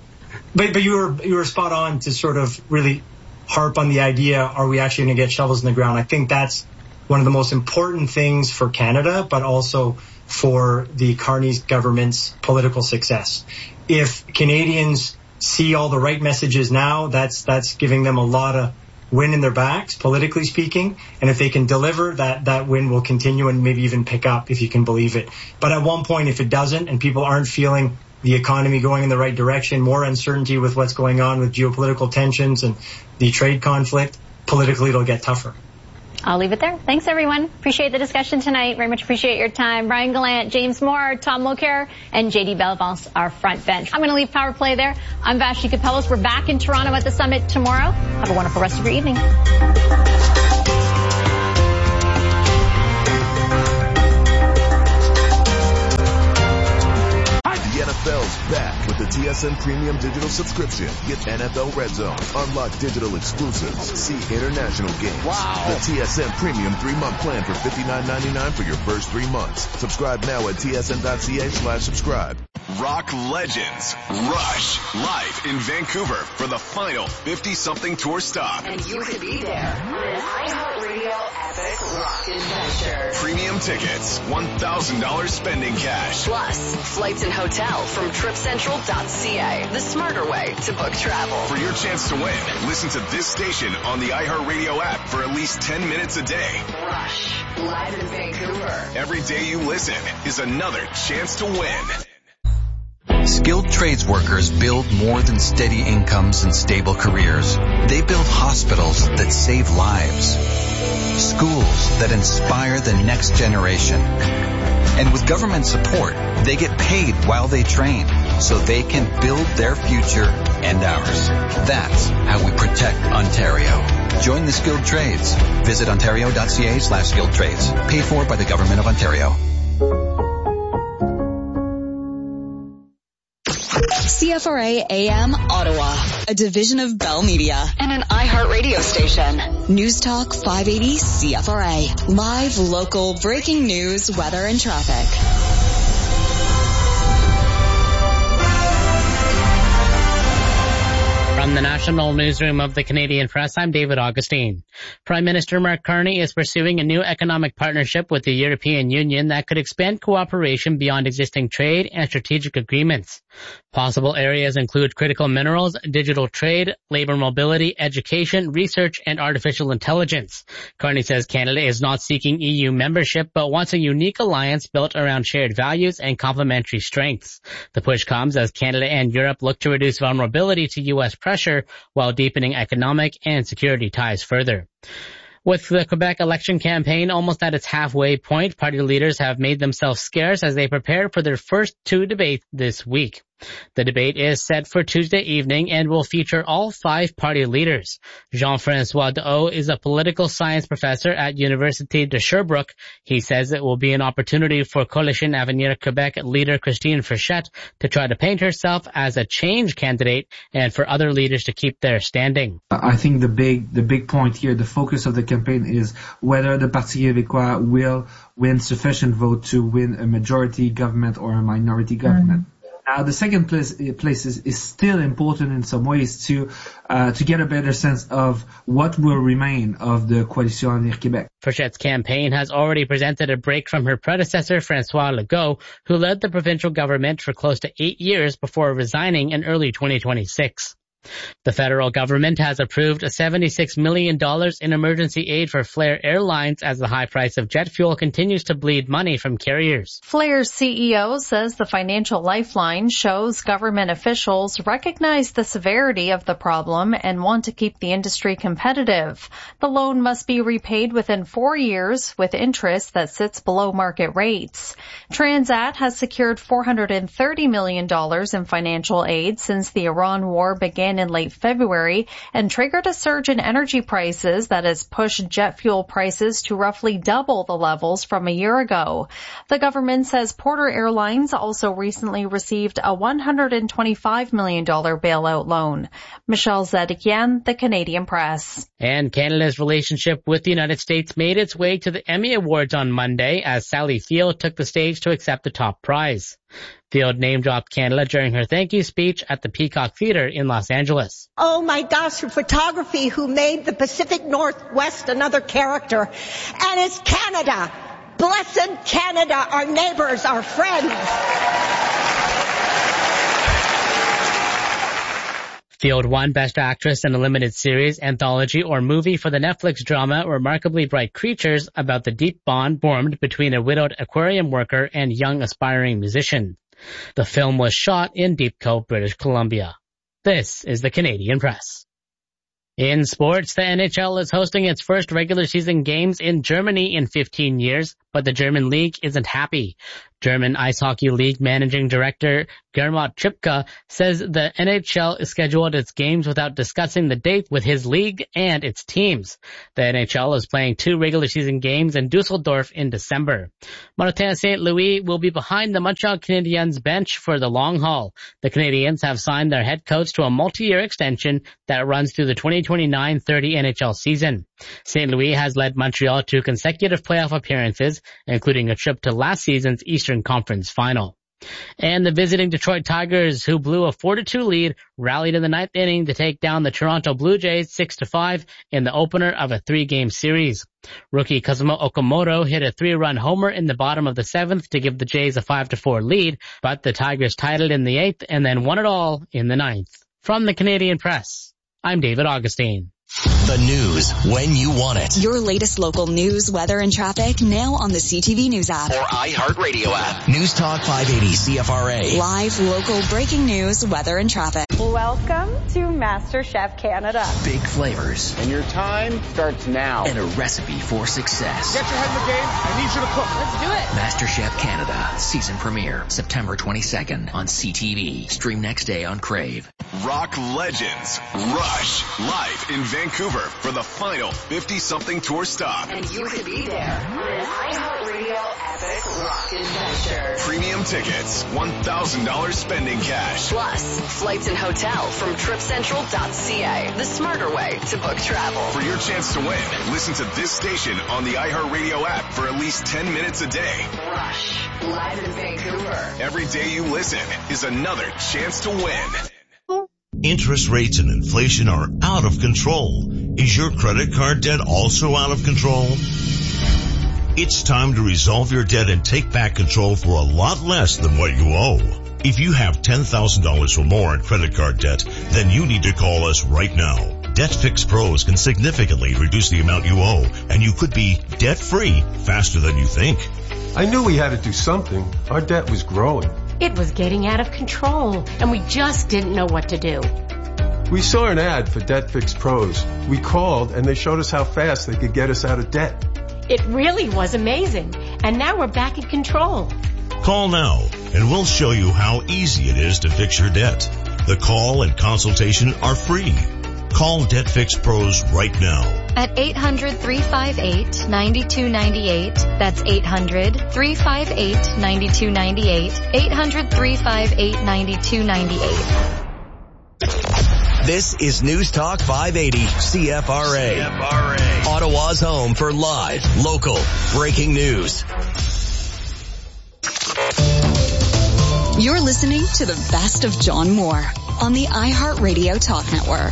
but but you were you were spot on to sort of really harp on the idea: are we actually going to get shovels in the ground? I think that's one of the most important things for Canada, but also for the Carney government's political success. If Canadians see all the right messages now, that's that's giving them a lot of wind in their backs, politically speaking. And if they can deliver, that, that wind will continue and maybe even pick up, if you can believe it. But at one point, if it doesn't and people aren't feeling the economy going in the right direction, more uncertainty with what's going on with geopolitical tensions and the trade conflict, politically it'll get tougher. I'll leave it there. Thanks, everyone. Appreciate the discussion tonight. Very much appreciate your time. Brian Gallant, James Moore, Tom Mulcair, and J D Bellavance, our front bench. I'm going to leave Power Play there. I'm Vashti Capellos. We're back in Toronto at the summit tomorrow. Have a wonderful rest of your evening. The N F L's back with the T S N Premium Digital Subscription. Get N F L Red Zone, unlock digital exclusives, see international games. Wow. The T S N Premium three-month plan for fifty-nine ninety-nine for your first three months. Subscribe now at T S N dot C A slash subscribe. Rock legends Rush live in Vancouver for the final fifty-something tour stop. And you could be there on an iHeartRadio epic rock adventure. Premium tickets, one thousand dollars spending cash. Plus, flights and hotel from trip central dot C A, the smarter way to book travel. For your chance to win, listen to this station on the iHeartRadio app for at least ten minutes a day. Rush, live in Vancouver. Every day you listen is another chance to win. Skilled trades workers build more than steady incomes and stable careers. They build hospitals that save lives, schools that inspire the next generation. And with government support, they get paid while they train so they can build their future and ours. That's how we protect Ontario. Join the skilled trades. Visit ontario dot C A slash skilled trades. Paid for by the Government of Ontario. C F R A A M Ottawa, a division of Bell Media and an iHeartRadio station. News Talk five eighty C F R A. Live, local, breaking news, weather, and traffic. From the National Newsroom of the Canadian Press, I'm David Augustine. Prime Minister Mark Carney is pursuing a new economic partnership with the European Union that could expand cooperation beyond existing trade and strategic agreements. Possible areas include critical minerals, digital trade, labor mobility, education, research, and artificial intelligence. Carney says Canada is not seeking E U membership, but wants a unique alliance built around shared values and complementary strengths. The push comes as Canada and Europe look to reduce vulnerability to U S pressure while deepening economic and security ties further. With the Quebec election campaign almost at its halfway point, party leaders have made themselves scarce as they prepare for their first two debates this week. The debate is set for Tuesday evening and will feature all five party leaders. Jean-François Dehaut is a political science professor at Université de Sherbrooke. He says it will be an opportunity for Coalition Avenir Quebec leader Christine Frechette to try to paint herself as a change candidate and for other leaders to keep their standing. I think the big the big point here, the focus of the campaign is whether the Parti Québécois will win sufficient vote to win a majority government or a minority government. Mm-hmm. Now, the second place, place is, is still important in some ways to uh, to get a better sense of what will remain of the Coalition Avenir Québec. Frechette's campaign has already presented a break from her predecessor, François Legault, who led the provincial government for close to eight years before resigning in early twenty twenty-six. The federal government has approved seventy-six million dollars in emergency aid for Flair Airlines as the high price of jet fuel continues to bleed money from carriers. Flair's C E O says the financial lifeline shows government officials recognize the severity of the problem and want to keep the industry competitive. The loan must be repaid within four years with interest that sits below market rates. Transat has secured four hundred thirty million dollars in financial aid since the Iran war began in late February and triggered a surge in energy prices that has pushed jet fuel prices to roughly double the levels from a year ago. The government says Porter Airlines also recently received a one hundred twenty-five million dollars bailout loan. Michelle Zedekian, The Canadian Press. And Canada's relationship with the United States made its way to the Emmy Awards on Monday as Sally Field took the stage to accept the top prize. Field name-dropped Canada during her thank you speech at the Peacock Theatre in Los Angeles. Oh my gosh, for photography who made the Pacific Northwest another character. And it's Canada. Blessed Canada, our neighbors, our friends. Field won Best Actress in a Limited Series, Anthology, or Movie for the Netflix drama Remarkably Bright Creatures, about the deep bond formed between a widowed aquarium worker and young aspiring musician. The film was shot in Deep Cove, British Columbia. This is the Canadian Press. In sports, the N H L is hosting its first regular season games in Germany in fifteen years, but the German league isn't happy. German Ice Hockey League Managing Director Gernot Tripka says the N H L is scheduled its games without discussing the date with his league and its teams. The N H L is playing two regular season games in Dusseldorf in December. Martin Saint Louis will be behind the Montreal Canadiens bench for the long haul. The Canadiens have signed their head coach to a multi-year extension that runs through the twenty twenty-nine thirty N H L season. Saint Louis has led Montreal to consecutive playoff appearances, including a trip to last season's Eastern Conference final. And the visiting Detroit Tigers, who blew a four to two lead, rallied in the ninth inning to take down the Toronto Blue Jays six to five in the opener of a three-game series. Rookie Kazuma Okamoto hit a three-run homer in the bottom of the seventh to give the Jays a five to four lead, but the Tigers tied it in the eighth and then won it all in the ninth. From the Canadian Press, I'm David Augustine. The news when you want it. Your latest local news, weather, and traffic now on the C T V News app. Or iHeartRadio app. News Talk five eighty C F R A. Live, local, breaking news, weather, and traffic. Welcome to MasterChef Canada. Big flavors. And your time starts now. And a recipe for success. Get your head in the game. I need you to cook. Let's do it. MasterChef Canada. Season premiere. September twenty-second on C T V. Stream next day on Crave. Rock legends. Rush. Live in Vancouver for the final fifty-something tour stop. And you could be there. An iHeartRadio Epic Rock Adventure. Premium tickets. one thousand dollars spending cash. Plus, flights and hotel from trip central dot c a. The smarter way to book travel. For your chance to win, listen to this station on the iHeartRadio app for at least ten minutes a day. Rush. Live in Vancouver. Every day you listen is another chance to win. Interest rates and inflation are out of control. Is your credit card debt also out of control? It's time to resolve your debt and take back control for a lot less than what you owe. If you have ten thousand dollars or more in credit card debt, then you need to call us right now. DebtFix Pros can significantly reduce the amount you owe, and you could be debt-free faster than you think. I knew we had to do something. Our debt was growing. It was getting out of control, and we just didn't know what to do. We saw an ad for DebtFix Pros. We called, and they showed us how fast they could get us out of debt. It really was amazing, and now we're back in control. Call now, and we'll show you how easy it is to fix your debt. The call and consultation are free. Call DebtFix Pros right now. At eight hundred, three five eight, nine two nine eight. That's eight hundred, three five eight, nine two nine eight. eight hundred, three five eight, nine two nine eight. This is News Talk five eighty C F R A. C F R A. Ottawa's home for live, local, breaking news. You're listening to the best of John Moore on the iHeartRadio Talk Network.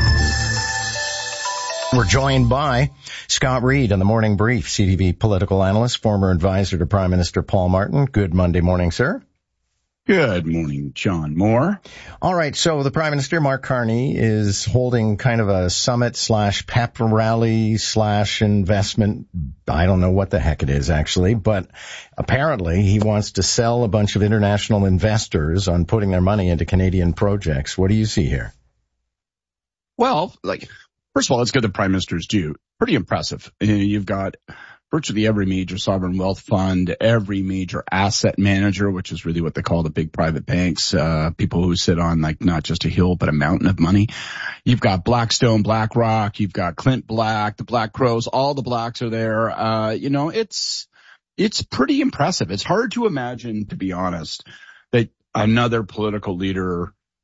We're joined by Scott Reed on the Morning Brief, C T V political analyst, former advisor to Prime Minister Paul Martin. Good Monday morning, sir. Good morning, John Moore. All right, so the Prime Minister, Mark Carney, is holding kind of a summit slash pep rally slash investment. I don't know what the heck it is, actually, but apparently he wants to sell a bunch of international investors on putting their money into Canadian projects. What do you see here? Well, like, first of all, it's good the Prime Minister's due. Pretty impressive. You've got virtually every major sovereign wealth fund, every major asset manager, which is really what they call the big private banks, uh, people who sit on like not just a hill, but a mountain of money. You've got Blackstone, BlackRock, you've got Clint Black, the Black Crows, all the Blacks are there. Uh, you know, it's, it's pretty impressive. It's hard to imagine, to be honest, that another political leader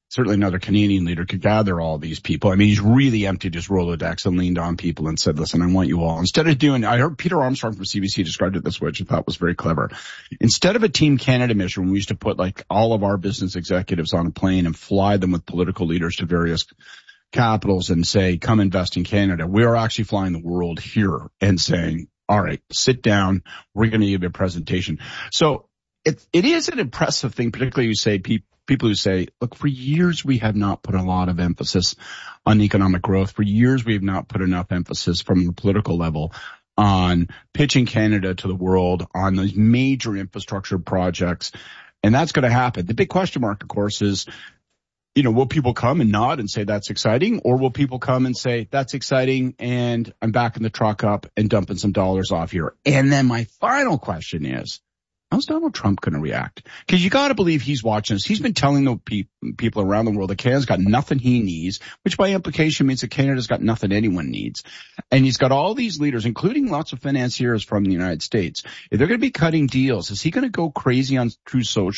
certainly another Canadian leader could gather all these people. I mean, he's really emptied his Rolodex and leaned on people and said, listen, I want you all. Instead of doing, I heard Peter Armstrong from C B C described it this way, which I thought was very clever. Instead of a Team Canada mission, when we used to put like all of our business executives on a plane and fly them with political leaders to various capitals and say, come invest in Canada, we are actually flying the world here and saying, all right, sit down. We're going to give you a presentation. So it, it is an impressive thing, particularly you say people, People who say, look, for years we have not put a lot of emphasis on economic growth. For years we have not put enough emphasis from the political level on pitching Canada to the world on these major infrastructure projects. And that's going to happen. The big question mark, of course, is, you know, will people come and nod and say that's exciting? Or will people come and say that's exciting and I'm backing the truck up and dumping some dollars off here? And then my final question is, how's Donald Trump going to react? Because you got to believe he's watching this. He's been telling the pe- people around the world that Canada's got nothing he needs, which by implication means that Canada's got nothing anyone needs. And he's got all these leaders, including lots of financiers from the United States. If they're going to be cutting deals, is he going to go crazy on Truth Social